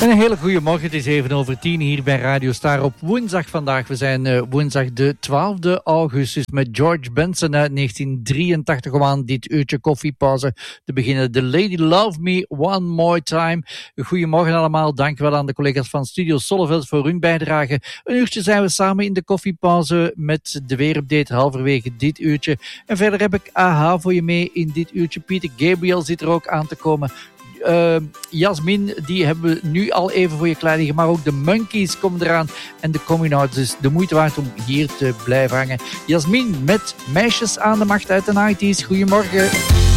Een hele goede morgen, het is 7:10 hier bij Radio Star op woensdag vandaag. We zijn woensdag de 12e augustus met George Benson uit 1983 om aan dit uurtje koffiepauze te beginnen. The Lady Love Me One More Time. Goedemorgen allemaal, dank wel aan de collega's van Studio Solleveld voor hun bijdrage. Een uurtje zijn we samen in de koffiepauze met de weerupdate halverwege dit uurtje. En verder heb ik AHA voor je mee in dit uurtje. Peter Gabriel zit er ook aan te komen. Jasmin, die hebben we nu al even voor je klaar liggen, maar ook de Monkeys komen eraan en de Coming Out, dus de moeite waard om hier te blijven hangen. Jasmin met Meisjes aan de Macht uit de 90's. Goedemorgen.